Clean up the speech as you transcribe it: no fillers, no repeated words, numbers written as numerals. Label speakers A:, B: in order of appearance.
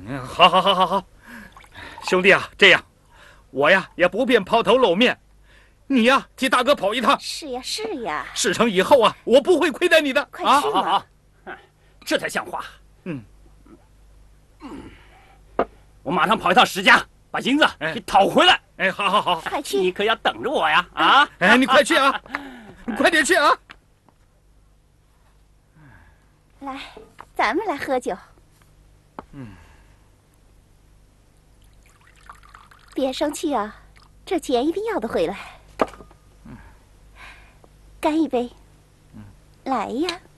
A: 好，兄弟啊，这样，我呀也不便抛头露面，你呀替大哥跑一趟。
B: 是呀，
A: 事成以后啊，我不会亏待你的。
B: 快去嘛！
C: 好，这才像话。我马上跑一趟石家，把银子给讨回来。
A: 哎，好，
B: 快去！
C: 你可要等着我呀！啊！
A: 哎，你快去啊，你快点去啊！
B: 来，咱们来喝酒。别生气啊，这钱一定要得回来。干一杯。来呀！